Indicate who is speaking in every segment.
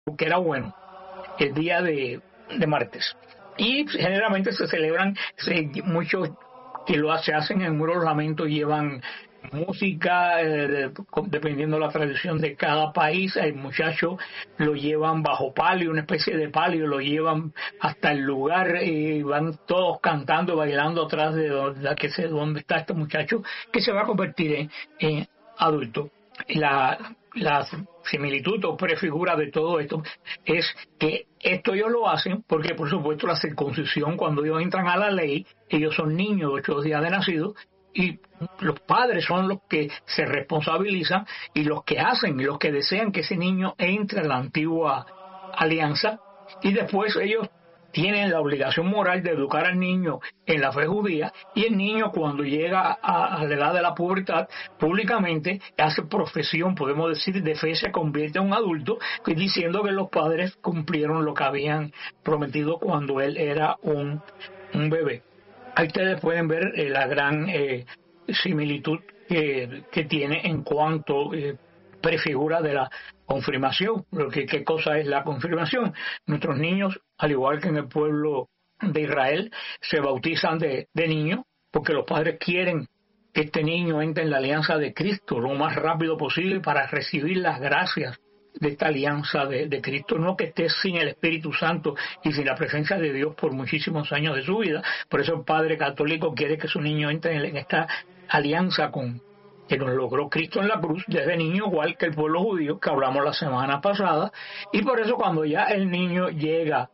Speaker 1: que era bueno, el día de martes. Y generalmente se celebran, muchos que se hacen en muros lamentos llevan música, dependiendo de la tradición de cada país. El muchacho lo llevan bajo palio, una especie de palio, lo llevan hasta el lugar y van todos cantando, bailando atrás de donde está este muchacho que se va a convertir en adulto. La similitud o prefigura de todo esto es que esto ellos lo hacen porque, por supuesto, la circuncisión, cuando ellos entran a la ley, ellos son niños de 8 días de nacido, y los padres son los que se responsabilizan y los que hacen y los que desean que ese niño entre a la antigua alianza, y después ellos tienen la obligación moral de educar al niño en la fe judía, y el niño, cuando llega a la edad de la pubertad, públicamente hace profesión, podemos decir, de fe, se convierte en un adulto, diciendo que los padres cumplieron lo que habían prometido cuando él era un bebé. Ahí ustedes pueden ver la gran similitud que tiene en cuanto prefigura de la confirmación. ¿Qué cosa es la confirmación? Nuestros niños, al igual que en el pueblo de Israel, se bautizan de niño porque los padres quieren que este niño entre en la alianza de Cristo lo más rápido posible para recibir las gracias de esta alianza de Cristo, no que esté sin el Espíritu Santo y sin la presencia de Dios por muchísimos años de su vida. Por eso el padre católico quiere que su niño entre en esta alianza que nos logró Cristo en la cruz desde niño, igual que el pueblo judío que hablamos la semana pasada. Y por eso cuando ya el niño lleva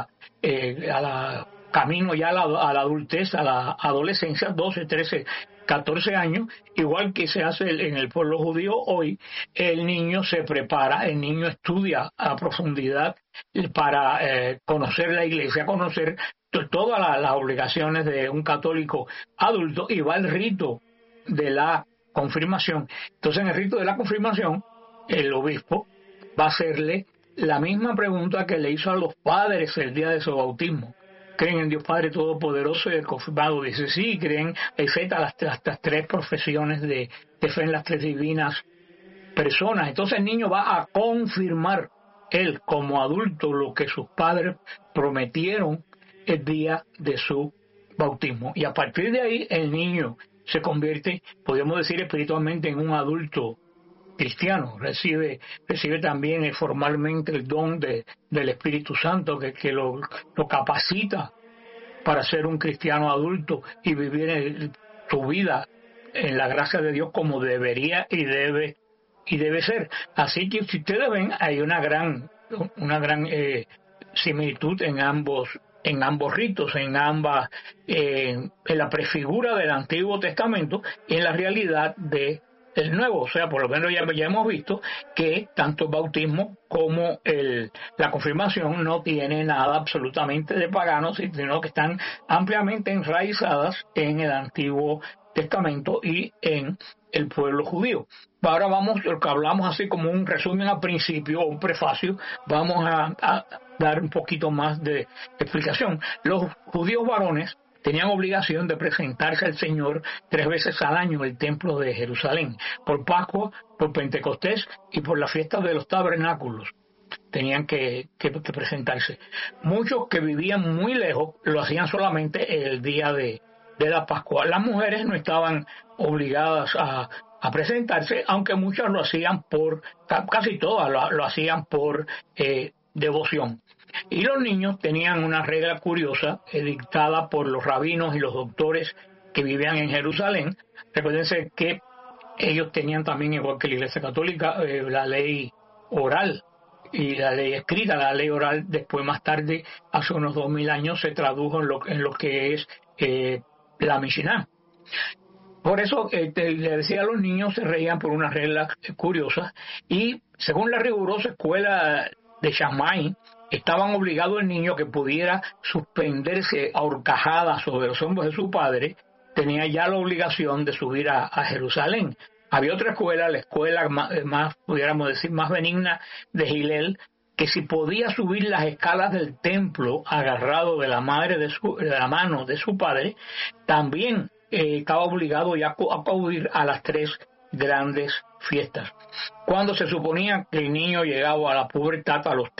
Speaker 1: camino ya a la adultez, a la adolescencia, 12, 13, 14 años, igual que se hace en el pueblo judío hoy, el niño se prepara, el niño estudia a profundidad para conocer la iglesia, conocer todas las obligaciones de un católico adulto, y va al rito de la confirmación. Entonces, en el rito de la confirmación, el obispo va a hacerle la misma pregunta que le hizo a los padres el día de su bautismo. ¿Creen en Dios Padre Todopoderoso? Y el confirmado dice sí, creen, etcétera, las tres profesiones de fe en las tres divinas personas. Entonces el niño va a confirmar él como adulto lo que sus padres prometieron el día de su bautismo. Y a partir de ahí el niño se convierte, podríamos decir espiritualmente, en un adulto cristiano. Recibe también formalmente el don del Espíritu Santo que lo capacita para ser un cristiano adulto y vivir su vida en la gracia de Dios como debería y debe ser. Así que si ustedes ven, hay una gran similitud en ambos ritos, en la prefigura del Antiguo Testamento y en la realidad del Nuevo. O sea, por lo menos ya hemos visto que tanto el bautismo como la confirmación no tiene nada absolutamente de pagano, sino que están ampliamente enraizadas en el Antiguo Testamento y en el pueblo judío. Ahora lo que hablamos así como un resumen al principio, un prefacio, vamos a dar un poquito más de explicación. Los judíos varones tenían obligación de presentarse al Señor 3 veces al año en el templo de Jerusalén, por Pascua, por Pentecostés y por la fiesta de los tabernáculos. Tenían que presentarse. Muchos que vivían muy lejos lo hacían solamente el día de la Pascua. Las mujeres no estaban obligadas a presentarse, aunque muchas lo hacían casi todas lo hacían por devoción. Y los niños tenían una regla curiosa dictada por los rabinos y los doctores que vivían en Jerusalén. Recuérdense que ellos tenían también, igual que la Iglesia Católica, la ley oral y la ley escrita. La ley oral después, más tarde, hace unos 2000 años, se tradujo en lo que es la Mishnah. Por eso le decía a los niños, se reían por unas reglas curiosas, y según la rigurosa escuela de Shammai, estaban obligados el niño que pudiera suspenderse a horcajadas sobre los hombros de su padre, tenía ya la obligación de subir a Jerusalén. Había otra escuela, la escuela más, pudiéramos decir, más benigna de Hillel, que si podía subir las escalas del templo agarrado de la mano de su padre, también estaba obligado ya a acudir a las 3 grandes fiestas. Cuando se suponía que el niño llegaba a la pubertad, a los